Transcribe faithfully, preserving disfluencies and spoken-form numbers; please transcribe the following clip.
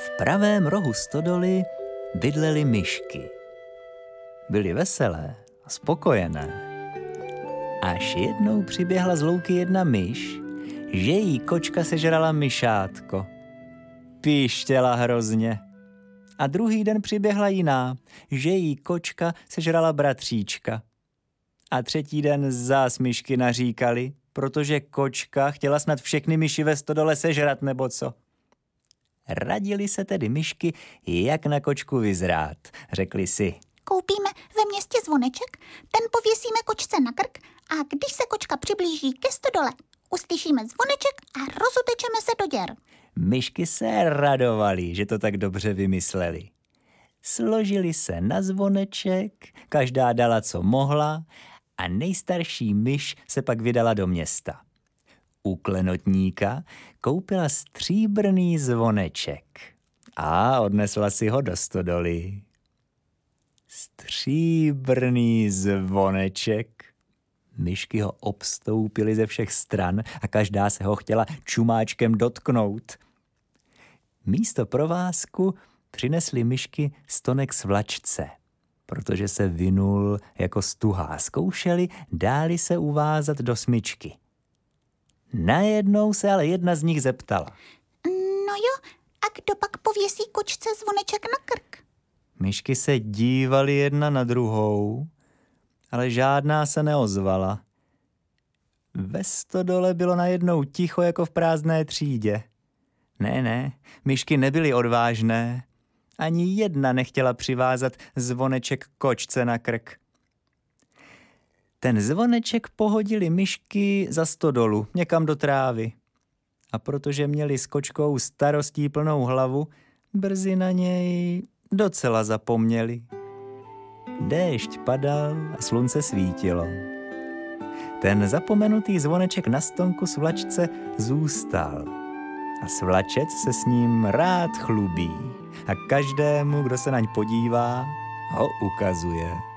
V pravém rohu stodoly bydlely myšky. Byly veselé a spokojené. Až jednou přiběhla z louky jedna myš, že jí kočka sežrala myšátko. Píštěla hrozně. A druhý den přiběhla jiná, že jí kočka sežrala bratříčka. A třetí den zás myšky naříkali, protože kočka chtěla snad všechny myši ve stodole sežrat nebo co. Radili se tedy myšky, jak na kočku vyzrát. Řekli si: koupíme ve městě zvoneček, ten pověsíme kočce na krk a když se kočka přiblíží ke stodole, uslyšíme zvoneček a rozutečeme se do děr. Myšky se radovali, že to tak dobře vymysleli. Složili se na zvoneček, každá dala, co mohla, a nejstarší myš se pak vydala do města. U klenotníka koupila stříbrný zvoneček a odnesla si ho do stodoly. Stříbrný zvoneček. Myšky ho obstoupily ze všech stran a každá se ho chtěla čumáčkem dotknout. Místo provázku přinesly myšky stonek s vlačce, protože se vinul jako stuhá. Zkoušeli, dáli se uvázat do smyčky. Najednou se ale jedna z nich zeptala: no jo, a kdo pak pověsí kočce zvoneček na krk? Myšky se dívaly jedna na druhou, ale žádná se neozvala. Ve stodole bylo najednou ticho jako v prázdné třídě. Ne, ne, myšky nebyly odvážné. Ani jedna nechtěla přivázat zvoneček kočce na krk. Ten zvoneček pohodili myšky za stodolu, někam do trávy. A protože měli s kočkou starostí plnou hlavu, brzy na něj docela zapomněli. Déšť padal a slunce svítilo. Ten zapomenutý zvoneček na stonku s vlačce zůstal. A svlačec se s ním rád chlubí. A každému, kdo se naň podívá, ho ukazuje.